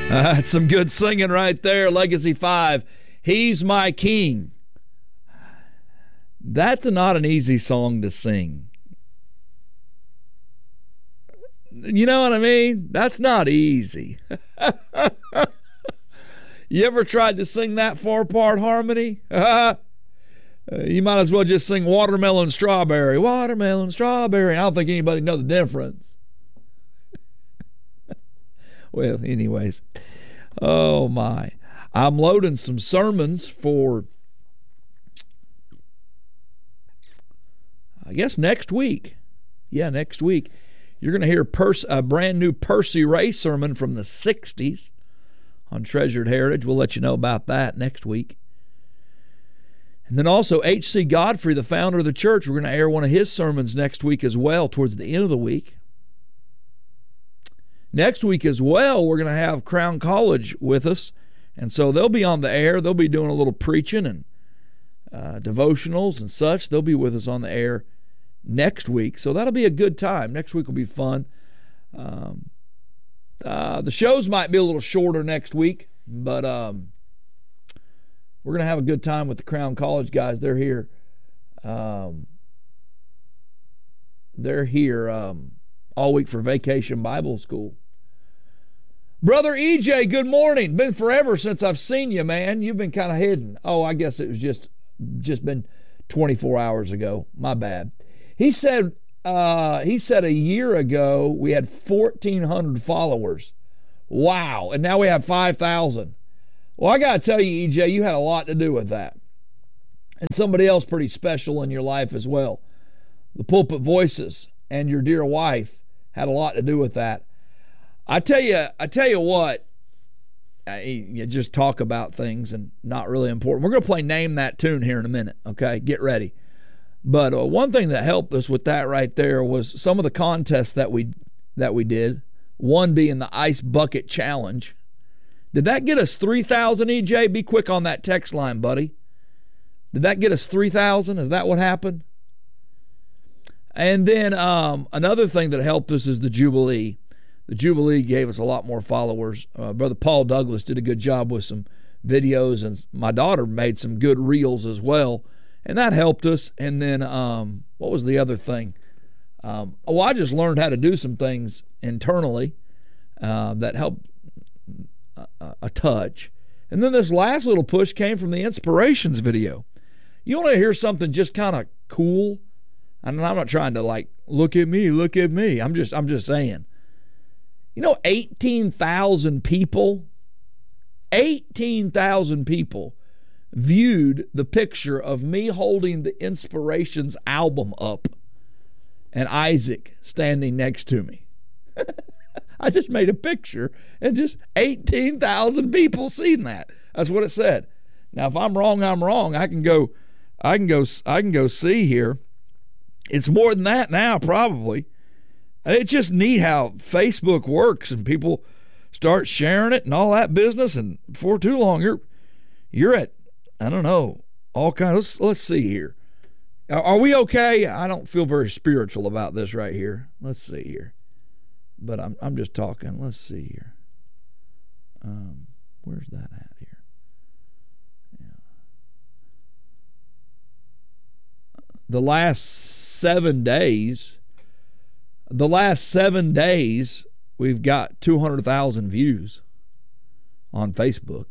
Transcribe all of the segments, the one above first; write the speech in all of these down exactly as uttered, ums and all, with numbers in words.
Uh, that's some good singing right there. Legacy five, He's My King. That's not an easy song to sing. You know what I mean? That's not easy. You ever tried to sing that four-part harmony? Uh, you might as well just sing Watermelon Strawberry. Watermelon Strawberry. I don't think anybody knows the difference. Well, anyways. Oh, my. I'm loading some sermons for, I guess, next week. Yeah, next week. You're going to hear Percy, a brand new Percy Ray sermon from the sixties on Treasured Heritage. We'll let you know about that next week. And then also H C Godfrey, the founder of the church, we're going to air one of his sermons next week as well, towards the end of the week. Next week as well, we're going to have Crown College with us. And so they'll be on the air. They'll be doing a little preaching and uh, devotionals and such. They'll be with us on the air next week. So that'll be a good time. Next week will be fun. Um, uh, the shows might be a little shorter next week, but um, we're going to have a good time with the Crown College guys. They're here. Um, they're here um, all week for Vacation Bible School. Brother E J, good morning. Been forever since I've seen you, man. You've been kind of hidden. Oh, I guess it was just just been twenty-four hours ago. My bad. He said uh, he said a year ago we had fourteen hundred followers. Wow. And now we have five thousand. Well, I got to tell you, E J, you had a lot to do with that. And somebody else pretty special in your life as well. The Pulpit Voices and your dear wife had a lot to do with that. I tell you, I tell you what, I, you just talk about things and not really important. We're going to play Name That Tune here in a minute, okay? Get ready. But uh, one thing that helped us with that right there was some of the contests that we that we did, one being the Ice Bucket Challenge. Did that get us three thousand, E J? Be quick on that text line, buddy. Did that get us three thousand? Is that what happened? And then um, another thing that helped us is the Jubilee. The Jubilee gave us a lot more followers. Uh, Brother Paul Douglas did a good job with some videos, and my daughter made some good reels as well, and that helped us. And then um, what was the other thing? Um, oh, I just learned how to do some things internally uh, that helped a, a touch. And then this last little push came from the Inspirations video. You want to hear something just kind of cool? And I'm not trying to like, look at me, look at me. I'm just, I'm just saying. You know, eighteen thousand people, eighteen thousand people viewed the picture of me holding the Inspirations album up and Isaac standing next to me. I just made a picture and just eighteen thousand people seen that. That's what it said. Now, if I'm wrong, I'm wrong. I can go, I can go, I can go see here. It's more than that now, probably. It's just neat how Facebook works and people start sharing it and all that business. And before too long, you're you're at, I don't know, all kinds. Let's, let's see here. Are we okay? I don't feel very spiritual about this right here. Let's see here. But I'm I'm just talking. Let's see here. Um, where's that at here? Yeah. The last seven days. The last seven days, we've got two hundred thousand views on Facebook.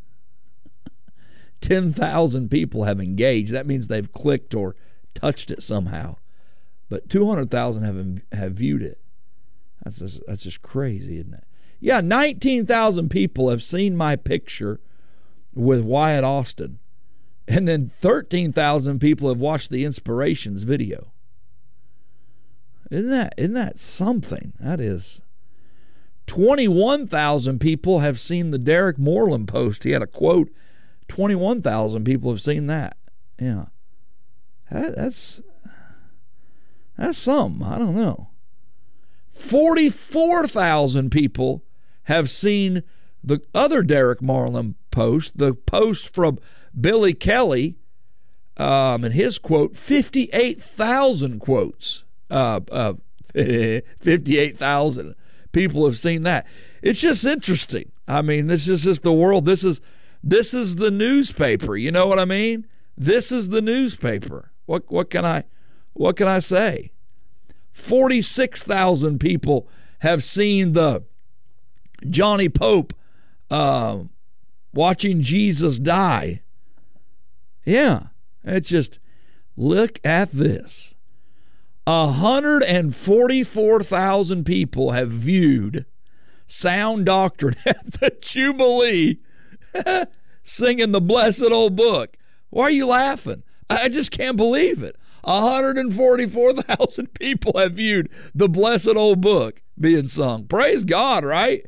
ten thousand people have engaged. That means they've clicked or touched it somehow. But two hundred thousand have have viewed it. That's just, that's just crazy, isn't it? Yeah, nineteen thousand people have seen my picture with Wyatt Austin. And then thirteen thousand people have watched the Inspirations video. Isn't that, isn't that something? That is. twenty-one thousand people have seen the Derek Moreland post. He had a quote. twenty-one thousand people have seen that. Yeah. That, that's, that's something. I don't know. forty-four thousand people have seen the other Derek Moreland post, the post from Billy Kelly, um, and his quote, fifty-eight thousand quotes. Uh, uh, fifty-eight thousand people have seen that. It's just interesting. I mean, this is just the world. This is this is the newspaper. You know what I mean? This is the newspaper. What what can I what can I say? forty-six thousand people have seen the Johnny Pope uh, watching Jesus die. Yeah, it's just, look at this. one hundred forty-four thousand people have viewed sound doctrine at the Jubilee singing the blessed old book. Why are you laughing? I just can't believe it. one hundred forty-four thousand people have viewed the blessed old book being sung. Praise God, right?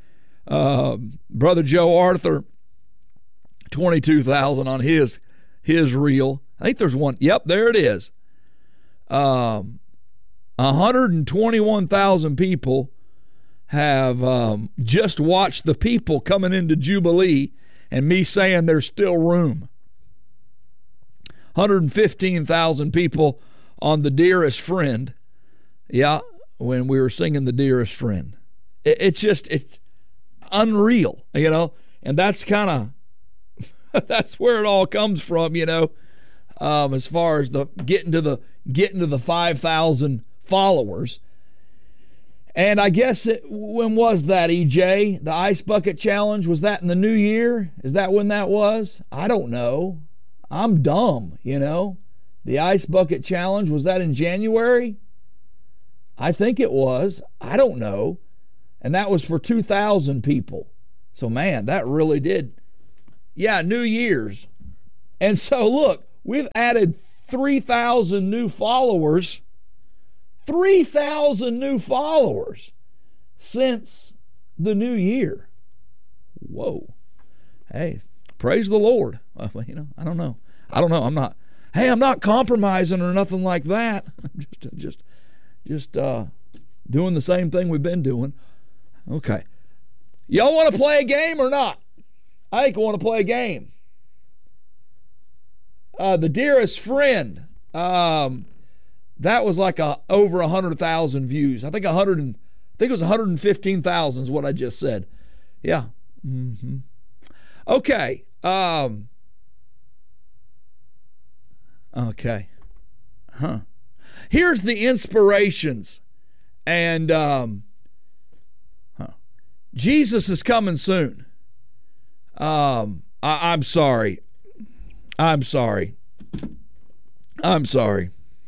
Um, Brother Joe Arthur, twenty-two thousand on his his reel. I think there's one. Yep, there it is. Um, one hundred twenty-one thousand people have um, just watched the people coming into Jubilee and me saying there's still room. one hundred fifteen thousand people on the Dearest Friend. Yeah, when we were singing the Dearest Friend. It, it's just, it's unreal, you know, and that's kind of, that's where it all comes from, you know, um, as far as the getting to the, getting to the five thousand followers. And I guess, it, when was that, E J? The Ice Bucket Challenge, was that in the new year? Is that when that was? I don't know. I'm dumb, you know. The Ice Bucket Challenge, was that in January? I think it was. I don't know. And that was for two thousand people. So, man, that really did. Yeah, New Year's. And so, look, we've added three thousand new followers. three thousand new followers since the new year. Whoa. Hey, praise the Lord. Well, you know, I don't know. I don't know. I'm not, hey, I'm not compromising or nothing like that. I'm just, just, just uh, doing the same thing we've been doing. Okay. Y'all want to play a game or not? I think I want to play a game. Uh, the Dearest Friend. Um, that was like a, over one hundred thousand views. I think one hundred and, I think it was one hundred fifteen thousand is what I just said. Yeah. Mm-hmm. Okay. Um, okay. Huh. Here's the inspirations. And um, huh. Jesus is coming soon. Um, I, I'm sorry. I'm sorry. I'm sorry.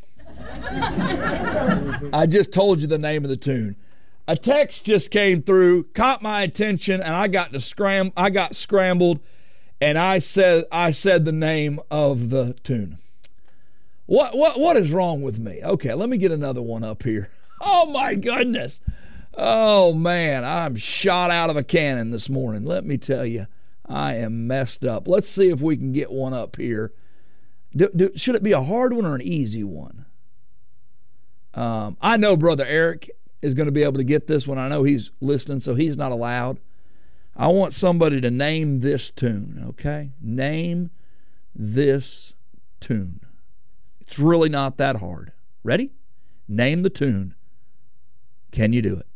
I just told you the name of the tune. A text just came through, caught my attention, and I got to scram. I got scrambled, and I said, I said the name of the tune. What, what, what is wrong with me? Okay, let me get another one up here. Oh my goodness! Oh man, I'm shot out of a cannon this morning. Let me tell you, I am messed up. Let's see if we can get one up here. Do, do, should it be a hard one or an easy one? Um, I know Brother Eric is going to be able to get this one. I know he's listening, so he's not allowed. I want somebody to name this tune, okay? Name this tune. It's really not that hard. Ready? Name the tune. Can you do it?